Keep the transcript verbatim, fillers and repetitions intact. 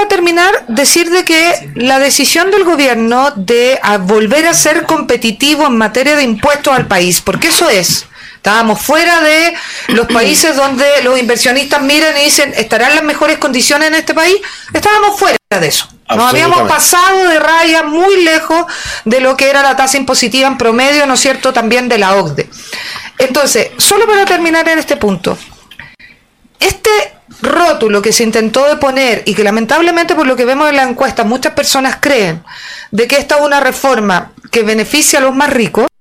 para terminar, decir de que la decisión del gobierno de a volver a ser competitivo en materia de impuestos al país, porque eso es, estábamos fuera de los países donde los inversionistas miran y dicen, ¿estarán las mejores condiciones en este país? Estábamos fuera de eso. Nos habíamos pasado de raya muy lejos de lo que era la tasa impositiva en promedio, ¿no es cierto?, también de la O C D E. Entonces, solo para terminar en este punto, este rótulo que se intentó de poner y que lamentablemente por lo que vemos en la encuesta muchas personas creen de que esta es una reforma que beneficia a los más ricos,